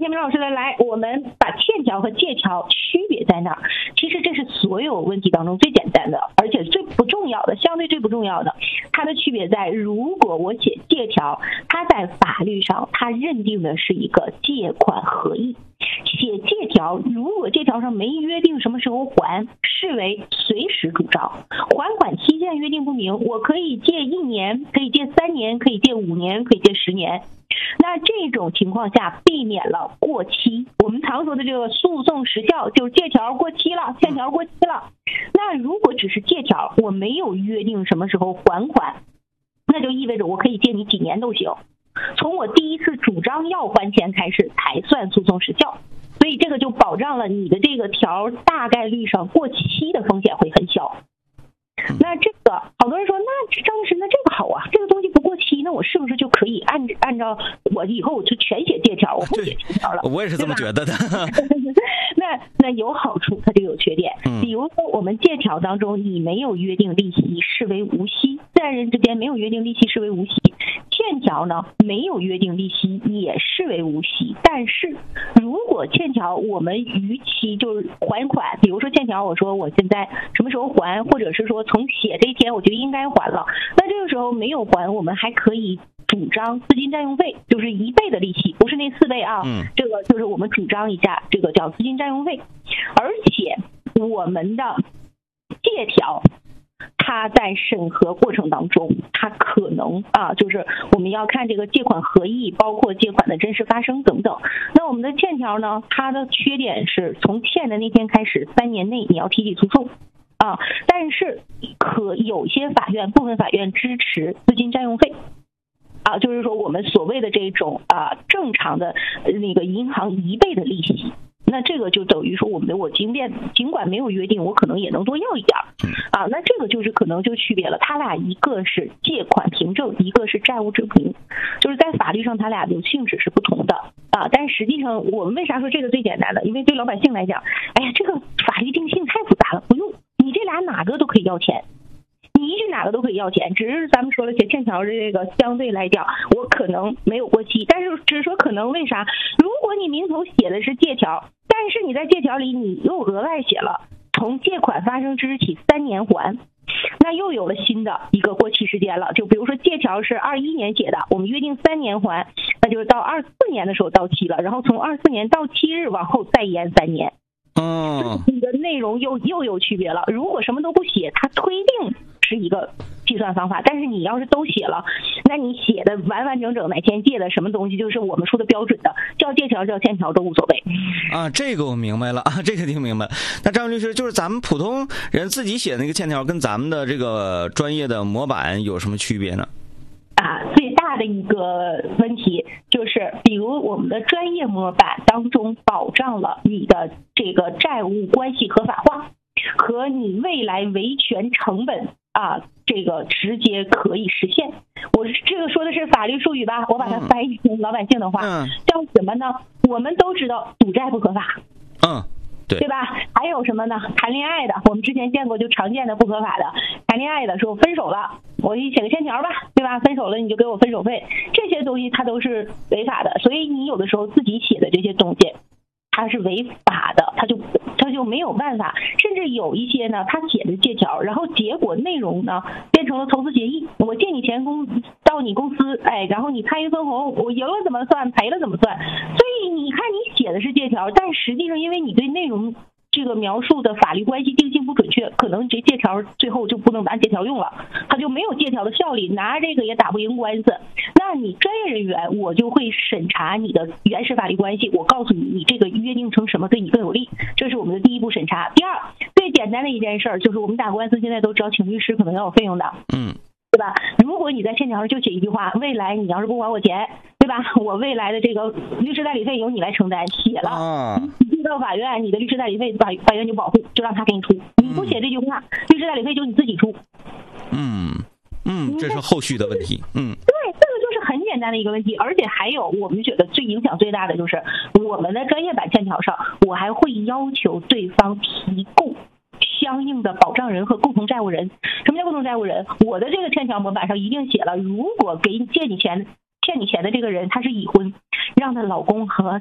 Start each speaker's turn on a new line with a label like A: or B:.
A: 天明老师来，我们把欠条和借条区别在哪儿？其实这是所有问题当中最简单的，而且最不重要的，相对最不重要的。它的区别在，如果我写借条，它在法律上它认定的是一个借款合意。写借条，如果借条上没约定什么时候还，视为随时主张，还款期限约定不明，我可以借1年，可以借3年，可以借5年，可以借10年。那这种情况下避免了过期，我们常说的这个诉讼时效，就是借条过期了，欠条过期了。那如果只是借条，我没有约定什么时候还款，那就意味着我可以借你几年都行，从我第一次主张要还钱开始才算诉讼时效。所以这个就保障了你的这个条大概率上过期的风险会很小。那这个好多人说，那张律师，那这个好啊，这个东西不过期，那我是不是就可以按照我以后我就全写借条，我不写欠条了？
B: 我也是这么觉得的。
A: 那有好处，它就有缺点。比如说我们借条当中你没有约定利息，视为无息，自然人之间没有约定利息，视为无息。欠条呢没有约定利息，也视为无息。但是如果欠条我们逾期就是还款，比如说欠条我说我现在什么时候还，或者是说从写这一天我就应该还了，那这个时候没有还，我们还可以主张资金占用费，就是1倍的利息，不是那4倍啊。这个就是我们主张一下，这个叫资金占用费。而且我们的借条它在审核过程当中，它可能就是我们要看这个借款合意，包括借款的真实发生等等。那我们的欠条呢，它的缺点是从欠的那天开始3年内你要提起诉讼但是有些部分法院支持资金占用费就是说我们所谓的这种正常的那个银行1倍的利息。那这个就等于说我尽管没有约定，我可能也能多要一点那这个就是可能就区别了，他俩一个是借款凭证，一个是债务证明，就是在法律上他俩的性质是不同的但实际上我们为啥说这个最简单的？因为对老百姓来讲，哎呀，这个法律定性太复杂了，不用，你这俩哪个都可以要钱。你一句哪个都可以要钱，只是咱们说了写欠条的这个相对来讲我可能没有过期，但是只是说可能为啥，如果你名头写的是借条，但是你在借条里你又额外写了从借款发生之日起3年还，那又有了新的一个过期时间了。就比如说借条是21年写的，我们约定3年还，那就是到24年的时候到期了，然后从24年到期日往后再延3年。你的内容又有区别了。如果什么都不写，它推定是一个计算方法，但是你要是都写了，那你写的完完整整哪天借的什么东西，就是我们说的标准的，叫借条叫欠条都无所谓
B: 这个我明白了这个听明白。那张律师，就是咱们普通人自己写的那个欠条跟咱们的这个专业的模板有什么区别呢？
A: 最大的一个问题就是，比如我们的专业模板当中保障了你的这个债务关系合法化和你未来维权成本这个直接可以实现。我这个说的是法律术语吧，我把它翻译成老百姓的话叫什么呢？我们都知道赌债不合法对吧？还有什么呢？谈恋爱的，我们之前见过就常见的不合法的，谈恋爱的说分手了，我给你写个欠条吧，对吧？分手了你就给我分手费，这些东西它都是违法的。所以你有的时候自己写的这些东西它是违法的，它就没有办法。甚至有一些呢，他写的借条，然后结果内容呢变成了投资协议，我借你钱到你公司，然后你参与分红，我赢了怎么算，赔了怎么算。所以你看你写的是借条，但实际上因为你对内容这个描述的法律关系定性不准确，可能这借条最后就不能按借条用了，它就没有借条的效力，拿这个也打不赢官司。那你专业人员我就会审查你的原始法律关系，我告诉你你这个约定成什么对你更有利，这是我们的第一步审查。第二，最简单的一件事就是我们打官司现在都知道请律师可能要有费用的对吧？如果你在欠条上就写一句话，未来你要是不还我钱，对吧？我未来的这个律师代理费由你来承担，写了你到法院，你的律师代理费法院就保护，就让他给你出。你不写这句话，律师代理费就你自己出。
B: 这是后续的问题。
A: 对，这个就是很简单的一个问题。而且还有我们觉得最影响最大的就是我们的专业版欠条上，我还会要求对方提供相应的保障人和共同债务人。什么叫共同债务人？我的这个欠条模板上一定写了，如果欠你钱的这个人他是已婚，让她老公和